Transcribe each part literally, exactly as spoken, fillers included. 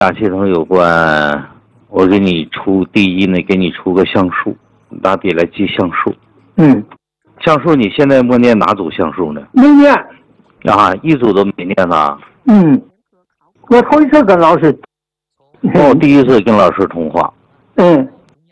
大系统有关，我给你出第一呢，给你出个像素，拿笔来记像素。 嗯， 像素你现在默念哪组像素呢？ 没念。 啊，一组都没念呢。 嗯，我头一次跟老师。 哦，第一次跟老师通话。 嗯。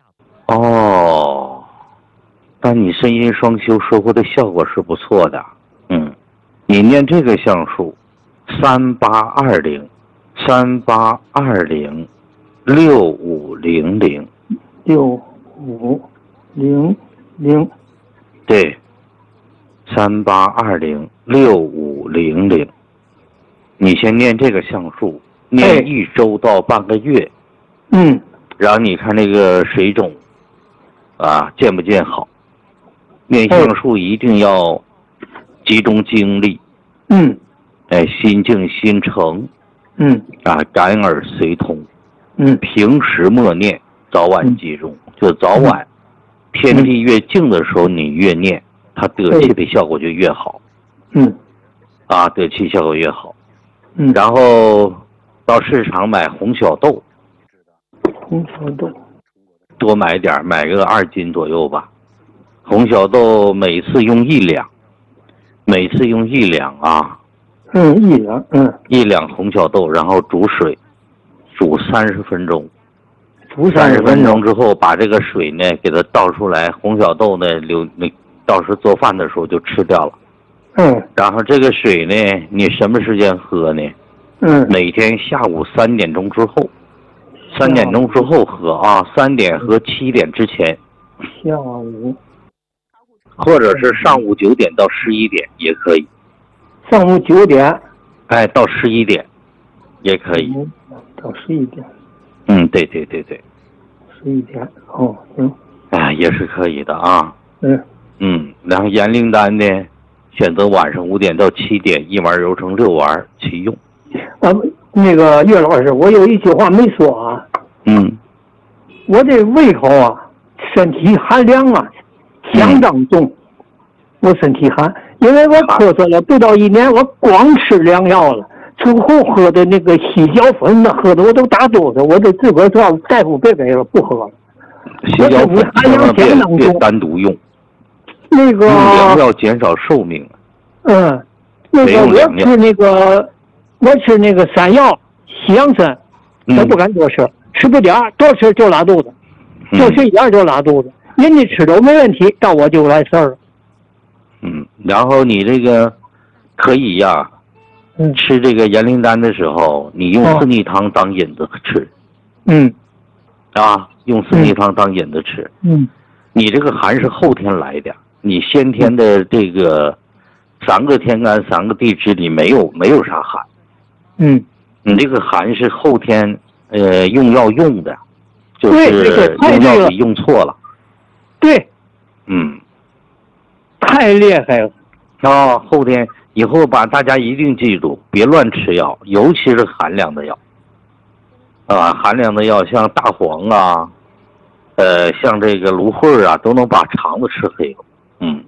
哦，但你声音双修收获的效果是不错的。嗯，你念这个像素，三八二零。三八二零六五零零六五零零， 对，三八二零六五零零。你先念这个像素，念一周到半个月。 嗯。 然后你看那个水肿，啊，见不见好？念像素一定要集中精力。 嗯。 哎，心静心诚。 嗯啊，感耳随通。 嗯， 平时默念，早晚集中，嗯、就早晚，天地越静的时候，你越念，它得气的效果就越好。 嗯， 啊，得气效果越好。 嗯， 然后到市场买红小豆。 红小豆。 多买点，买个二斤左右吧。红小豆每次用一两，每次用一两啊。 嗯，一两，嗯， 一两红小豆，然后煮水，煮三十分钟， 煮三十分钟之后，把这个水呢给它倒出来，红小豆呢留那到时做饭的时候就吃掉了。 嗯， 然后这个水呢，你什么时间喝呢？ 嗯， 每天下午三点钟之后，三点钟之后喝啊，三点和七点之前。 下午， 或者是上午九点到十一点也可以。 上午九点， 哎，到十一点，也可以。 到十一点。 嗯，对对对对。 十一点，哦，行。 哎，也是可以的啊。 嗯。 嗯，然后盐灵丹呢，选择晚上五点到七点，一丸揉成六丸起用。 啊，那个岳老师，我有一句话没说啊。 嗯。 我这胃口啊，身体寒凉啊，相当重。嗯、我身体寒。因为我咳嗽了不到一年，我光吃凉药了，之后喝的那个洗脚粉呢，喝的我都打哆嗦，我就自个儿叫大夫别给了，不喝了。 洗脚粉千万别别单独用， 那个用凉药减少寿命。 嗯，那个我吃那个我吃那个山药、西洋参，我不敢多吃，嗯、吃不点儿，多吃就拉肚子，多吃一点就拉肚子。嗯、人家吃都没问题，到我就来事儿了。 嗯，然后你这个可以呀， 嗯， 吃这个盐灵丹的时候，你用四逆汤当引子吃， 嗯， 啊，用四逆汤当引子吃， 嗯， 你这个寒是后天来的，你先天的这个三个天干三个地支里没有没有啥寒， 嗯， 你这个寒是后天呃用药用的，就是用药给用错了， 对， 嗯。 太厉害了！ 啊、哦，后天以后把大家一定记住，别乱吃药，尤其是寒凉的药。啊，寒凉的药像大黄啊，呃，像这个芦荟啊，都能把肠子吃黑了。嗯。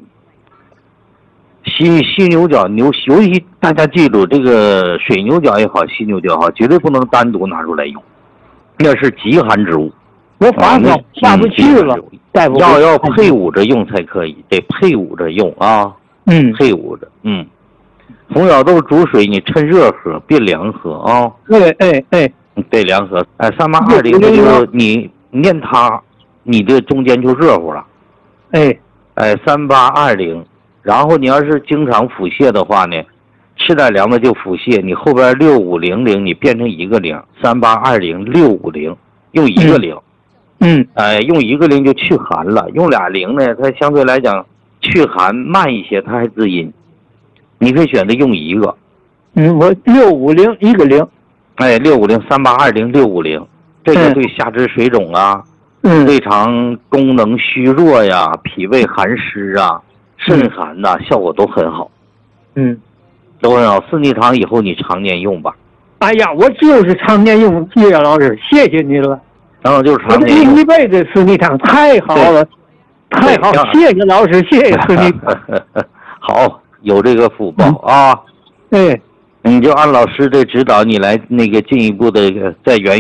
犀犀牛角牛，尤其大家记住，这个水牛角也好，犀牛角也好，绝对不能单独拿出来用，那是极寒之物。 我发烧下不去了，大夫要要配伍着用才可以，得配伍着用啊。 嗯， 配伍着，嗯。红小豆煮水，你趁热喝，别凉喝啊。 对，哎哎， 对，凉喝。哎，三八二零，这就你念它，你这中间就热乎了。 哎哎，三八二零，然后你要是经常腹泻的话呢，吃点凉的就腹泻，你后边六五零零你变成一个零，三八二零六五零，用一个零。 嗯嗯， 哎，用一个零就去寒了，用俩零呢，它相对来讲去寒慢一些，它还滋阴。你可以选择用一个。 嗯，我六五零一个零。 哎，六五零三八二零六五零，这个对下肢水肿啊， 嗯， 胃肠功能虚弱呀，脾胃寒湿啊，肾寒呐、啊，效果都很好。 嗯， 都很好。四逆汤以后你常年用吧。 哎呀，我就是常年用，岳老师，谢谢你了。 然后就是常年用，我这一辈子四逆汤太好了，太好，谢谢老师，谢谢四逆汤。 好，有这个福报、嗯、啊。 哎， 你就按老师的指导，你来那个进一步的再原